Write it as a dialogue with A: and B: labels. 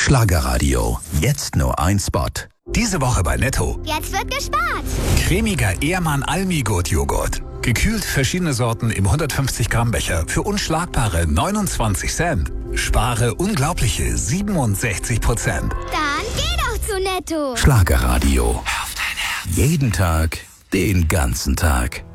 A: Schlagerradio. Jetzt nur ein Spot. Diese Woche bei Netto.
B: Jetzt wird gespart.
A: Cremiger Ehrmann Almigurt-Joghurt. Gekühlt verschiedene Sorten im 150 Gramm Becher für unschlagbare 29 Cent. Spare unglaubliche 67%.
B: Dann geh doch zu Netto.
A: Schlagerradio. Jeden Tag, den ganzen Tag.